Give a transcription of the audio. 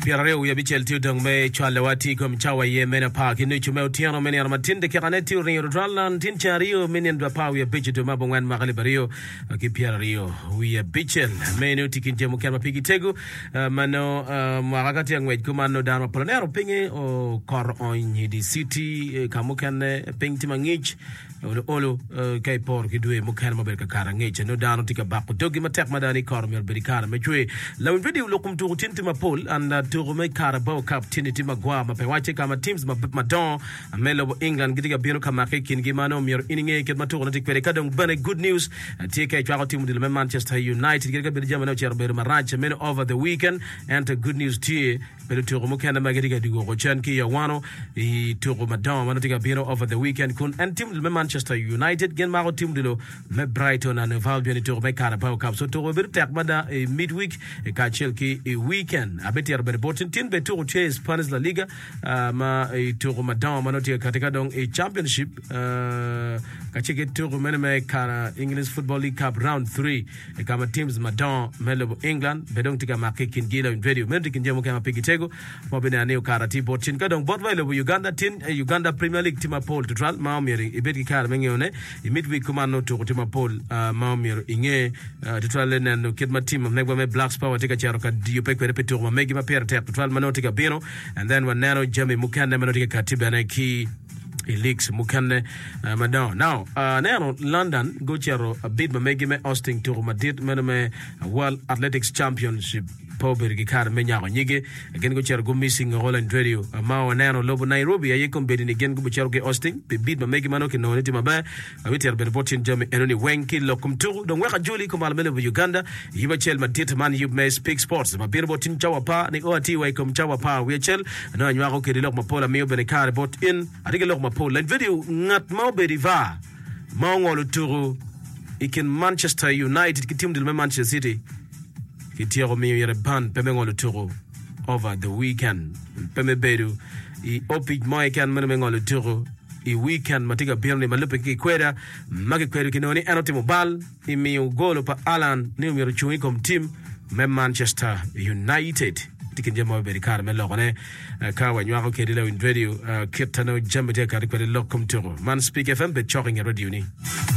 Pierreo ya bichel tiu dong me chwale wati kom chawa ye mena pa kinu chume utiano meni armatin de kirane tiu ringo dralan tin chario meni ndwa pa ya bichel ma bongwan magali bario ki Pierreo ya bichel menu tikinje mukama pigi tegu mano mwagati ngwe kumano dano polonero pinge o kor on di city kamukane pingti mangich olo kay por ki duwe mukana mabel ka kara ngich no dano tika bako dogi matek madani kor mer berikara mechwe lawn video lokum tu tinti mapol and to make Carabao Cup tiniti magwa mapewache kama teams madon melo England gidiga bino kama kin gimano mir ininge ket matoro tikwere kadong bane good news TK chwa team de Manchester United gidiga bir jamano cherber marach men over the weekend and good news tie pero to mo kana magidiga digo ko chanki ya wano I to madon manotiga bino over the weekend kun and team de Manchester United gen mago team de me Brighton and Valverde to make Carabao Cup so to bir tek mada midweek ka chelki weekend abeti Botin tin betu chase Spanish La Liga ma to madam manoti katika dong a championship kachike to meneme kana English Football League Cup round 3 kama teams madam melo England bedong tika makikin gila in video men tikinje mo kama pigitego mo bena ne kara ti botin kadong botwile Uganda tin Uganda Premier League team Paul to tral maumiri ibeti kara mengione midweek kumano to team Paul maumiri inge to tral neno kidma team negwa me Blacks Power tika charo ka diupe kwere petu ma megi ma pera Twal manotika bino and then when nano jami mukande manotika katiba na ki Elix mukande madon now nano London go chero a bit megi me Austin to Madrid menome World Athletics Championship pober ki kar menya ko nyige again go chero go missing Holland radio ma nano lobo Nairobi ayi kombedi ni gen go chero ke Austin be bit megi manoki no niti maba awiter be botin jami enoni wenki lokum tu don weka juli ko malmele Uganda yiba chel madit man you may speak sports ma bir botin chawapa ni oti way kom chawapa we chel no anywa ko ke lok mapola mi be kar bot in adige lok mapola video ngat mau be riva mau ngolo turu ikin Manchester United ki team de Manchester City ki tiro mi yere ban pe ngolo turu over the weekend pe me bedu I opi mai kan me ngolo turu I weekend matiga birni malupe ki kweda magi kwedu kinoni anoti mobile I mi golo pa Alan ni mi ruchui kom team me Manchester United tikinje mo be kar me lokone ka wanywa ko kedila in radio kitano jambe te kar kwede lokum turu man speak FM be choking radio ni